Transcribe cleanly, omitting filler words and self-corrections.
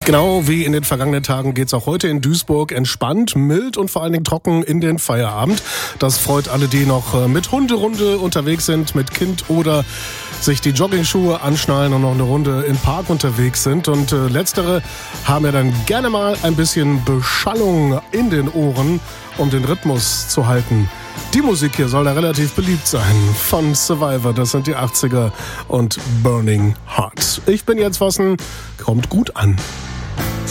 Genau wie in den vergangenen Tagen geht's auch heute in Duisburg entspannt, mild und vor allen Dingen trocken in den Feierabend. Das freut alle, die noch mit Hunderunde unterwegs sind, mit Kind oder sich die Joggingschuhe anschnallen und noch eine Runde im Park unterwegs sind. Und letztere haben ja dann gerne mal ein bisschen Beschallung in den Ohren, um den Rhythmus zu halten. Die Musik hier soll da relativ beliebt sein. Von Survivor, das sind die 80er und Burning Heart. Ich bin Jens Vossen, kommt gut an.